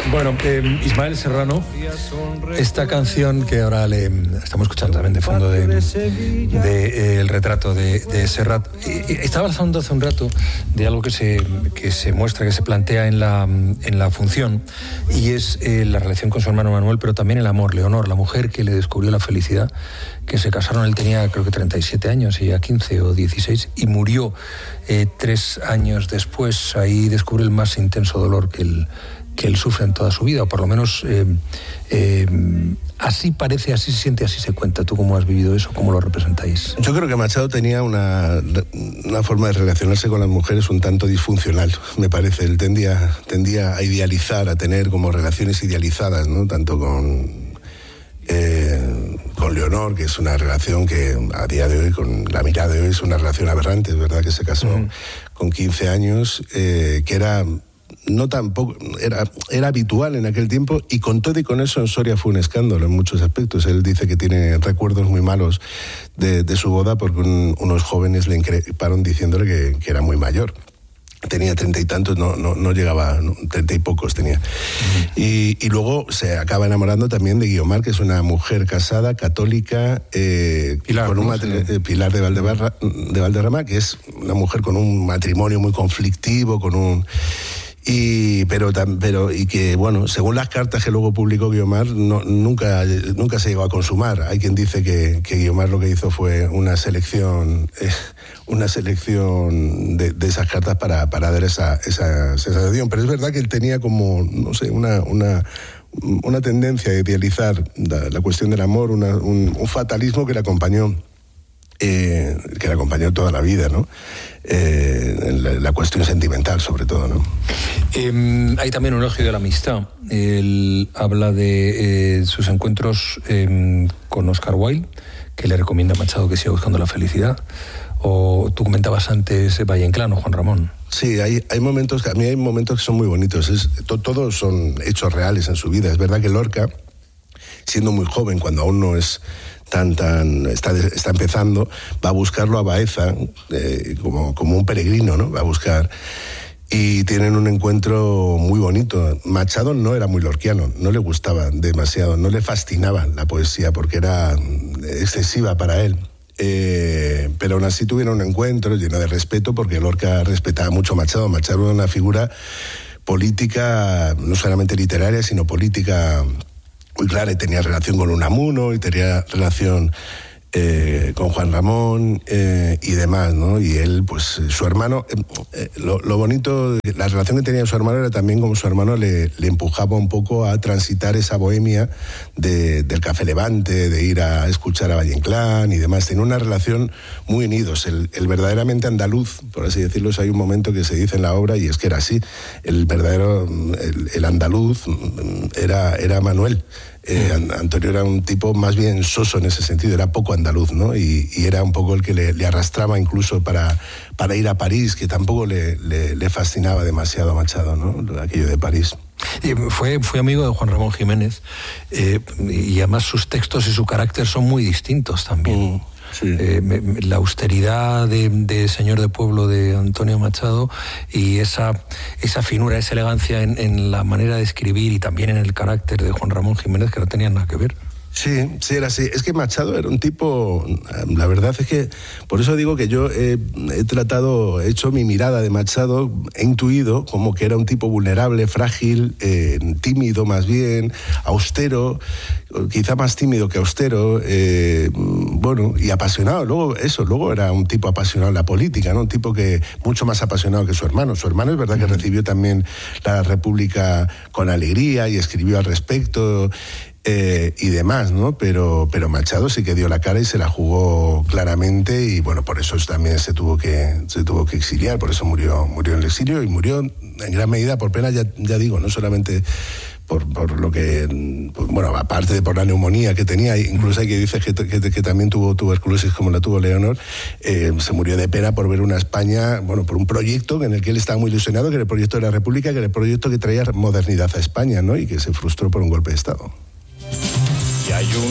Bueno, Ismael Serrano, esta canción que ahora le estamos escuchando también de fondo de el retrato de Serrat, estaba hablando hace un rato de algo que se muestra, que se plantea en la función, y es la relación con su hermano Manuel, pero también el amor. Leonor, la mujer que le descubrió la felicidad, que se casaron, él tenía creo que 37 años, ella 15 o 16, y murió 3 años después. Ahí descubre el más intenso dolor que él sufre en toda su vida, o por lo menos así parece, así se siente, así se cuenta. ¿Tú cómo has vivido eso? ¿Cómo lo representáis? Yo creo que Machado tenía una forma de relacionarse con las mujeres un tanto disfuncional, me parece. Él tendía a idealizar, a tener como relaciones idealizadas, ¿no? Tanto con Leonor, que es una relación que a día de hoy, con la mirada de hoy, es una relación aberrante. Es verdad que se casó con 15 años, que era... No tampoco, era habitual en aquel tiempo, y con todo y con eso en Soria fue un escándalo en muchos aspectos. Él dice que tiene recuerdos muy malos de su boda porque unos jóvenes le increparon diciéndole que era muy mayor. Tenía 30 y tantos, no llegaba, 30 y pocos tenía. Y luego se acaba enamorando también de Guiomar, que es una mujer casada, católica, Pilar, con Pilar de Valderrama, que es una mujer con un matrimonio muy conflictivo, pero que, bueno, según las cartas que luego publicó Guiomar, nunca se llegó a consumar. Hay quien dice que Guiomar lo que hizo fue una selección de esas cartas para dar esa sensación. Pero es verdad que él tenía como, no sé, una tendencia a idealizar la cuestión del amor, un fatalismo que le acompañó toda la vida, ¿no? La cuestión sentimental, sobre todo, ¿no? Hay también un elogio de la amistad. Él habla de sus encuentros con Oscar Wilde, que le recomienda a Machado que siga buscando la felicidad. O tú comentabas antes Valle Inclán o Juan Ramón. Sí, hay momentos, a mí hay momentos que son muy bonitos. Todos son hechos reales en su vida. Es verdad que Lorca, siendo muy joven, cuando aún no es está empezando, va a buscarlo a Baeza como un peregrino, ¿no? Va a buscar, y tienen un encuentro muy bonito. Machado no era muy lorquiano, no le gustaba demasiado, no le fascinaba la poesía porque era excesiva para él. Pero aún así tuvieron un encuentro lleno de respeto, porque Lorca respetaba mucho a Machado. Machado era una figura política, no solamente literaria, sino política muy clara, y tenía relación con Unamuno, y tenía relación con Juan Ramón y demás, ¿no? Y él, pues su hermano, lo bonito, la relación que tenía con su hermano era también como su hermano le empujaba un poco a transitar esa bohemia del Café Levante, de ir a escuchar a Valle Inclán y demás. Tenía una relación muy unidos. El verdaderamente andaluz, por así decirlo, hay un momento que se dice en la obra, y es que era así. El verdadero, el andaluz era Manuel. Antonio era un tipo más bien soso en ese sentido, era poco andaluz, ¿no? Y era un poco el que le arrastraba incluso para ir a París, que tampoco le fascinaba demasiado a Machado, ¿no? Aquello de París. Fue amigo de Juan Ramón Jiménez, y además sus textos y su carácter son muy distintos también. Sí. La austeridad de señor de pueblo de Antonio Machado, y esa finura, esa elegancia en la manera de escribir, y también en el carácter de Juan Ramón Jiménez, que no tenían nada que ver. Sí, era así. Es que Machado era un tipo, la verdad es que, por eso digo que yo he hecho mi mirada de Machado, he intuido como que era un tipo vulnerable, frágil, tímido más bien, austero, quizá más tímido que austero, bueno, y apasionado. Luego era un tipo apasionado en la política, ¿no? Un tipo que mucho más apasionado que su hermano. Su hermano es verdad que recibió también la República con alegría y escribió al respecto, y demás, ¿no? Pero Machado sí que dio la cara y se la jugó claramente, y bueno, por eso también se tuvo que exiliar, por eso murió en el exilio, y murió en gran medida por pena, ya digo, no solamente por lo que, bueno, aparte de por la neumonía que tenía, incluso hay que dice que también tuvo tuberculosis como la tuvo Leonor. Se murió de pena por ver una España, bueno, por un proyecto en el que él estaba muy ilusionado, que era el proyecto de la República, que era el proyecto que traía modernidad a España, ¿no? Y que se frustró por un golpe de Estado.